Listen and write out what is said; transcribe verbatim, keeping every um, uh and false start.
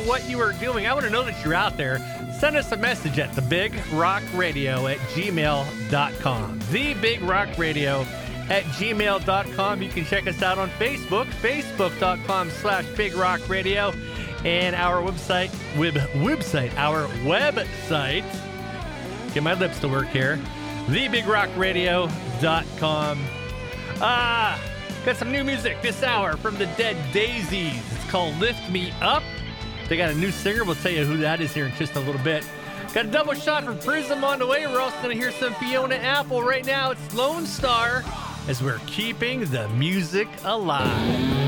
what you are doing. I want to know that you're out there. Send us a message at the big rock radio at gmail dot com. The Big Rock Radio at gmail dot com. You can check us out on Facebook, facebook dot com slash Big Rock Radio, and our website, web, website, our website. Get my lips to work here. the big rock radio dot com. Ah, got some new music this hour from the Dead Daisies. It's called Lift Me Up. They got a new singer. We'll tell you who that is here in just a little bit. Got a double shot from Prism on the way. We're also going to hear some Fiona Apple. Right now, it's Lone Star as we're keeping the music alive.